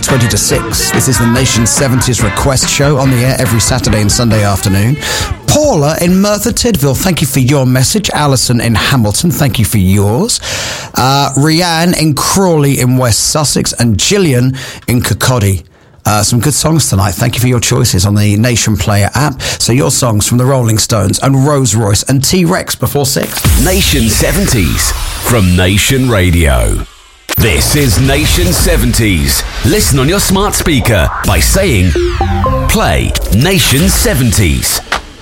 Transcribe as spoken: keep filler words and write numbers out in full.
twenty to six. This is the Nation seventies Request Show on the air every Saturday and Sunday afternoon. Paula in Merthyr Tydfil, thank you for your message. Alison in Hamilton, thank you for yours. Uh, Rianne in Crawley in West Sussex, and Gillian in Kirkcaldy. Uh, some good songs tonight. Thank you for your choices on the Nation Player app. So your songs from the Rolling Stones and Rose Royce and T-Rex before six. Nation seventies from Nation Radio. This is Nation seventies. Listen on your smart speaker by saying, play Nation seventies.